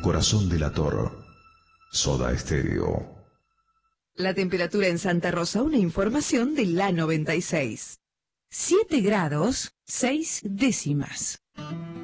corazón delator. Soda Stereo. La temperatura en Santa Rosa, una información de la 96. 7 grados, 6 décimas.